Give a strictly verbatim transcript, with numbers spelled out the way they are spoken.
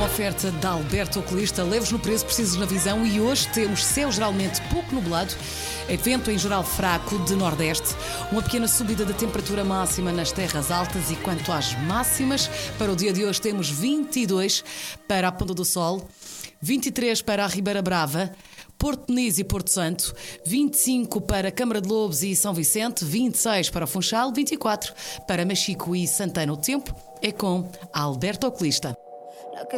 oferta da Alberto Oculista, leves no preço, precisos na visão, e hoje temos céu geralmente pouco nublado, vento em geral fraco de nordeste, uma pequena subida da temperatura máxima nas terras altas, e quanto às máximas, para o dia de hoje temos vinte e dois para a Ponta do Sol, vinte e três para a Ribeira Brava, Porto Peniz e Porto Santo, vinte e cinco para Câmara de Lobos e São Vicente, vinte e seis para o Funchal, vinte e quatro para Machico e Santana. O tempo é com a Alberto Oculista.